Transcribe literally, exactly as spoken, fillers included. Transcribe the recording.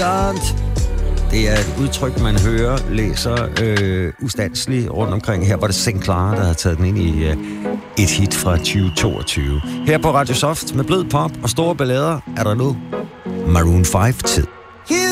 elegant. Det er et udtryk, man hører, læser øh, ustandsligt rundt omkring. Her var det Saint Clara, der havde taget den ind i øh, et hit fra tyve toogtyve. Her på Radio Soft med blød pop og store ballader er der nu Maroon fem-tid.